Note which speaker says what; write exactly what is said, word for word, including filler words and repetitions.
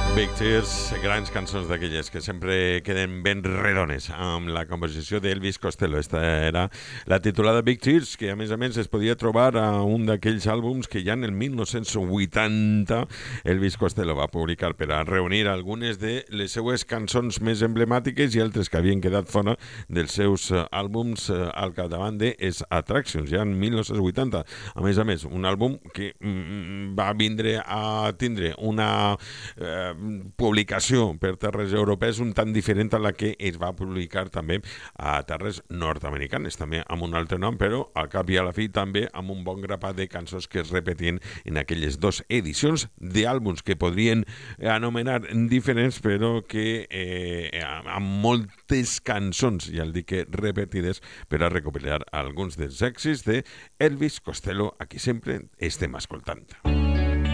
Speaker 1: Big Tears, grans cançons d'aquelles que sempre queden ben redones amb la composició d'Elvis Costello. Esta era la titulada Big Tears, que a més a més es podia trobar a un d'aquells àlbums que ja en el mil nou-cents vuitanta Elvis Costello va publicar per a reunir algunes de les seues cançons més emblemàtiques i altres que havien quedat fora dels seus àlbums al capdavant de Es Attractions, ja en mil nou-cents vuitanta. A més a més, un àlbum que mm, va vindre a tindre una eh, publicació per terres europees un tant diferent a la que es va publicar també a terres nord-americanes, també amb un altre nom, però al cap i a la fi també amb un bon grapat de cançons que es repetien en aquelles dues edicions d'àlbums que podrien anomenar diferents, però que eh, amb moltes cançons, ja el dic que repetides, per a recopilar alguns dels èxits de Elvis Costello, a qui sempre estem escoltant.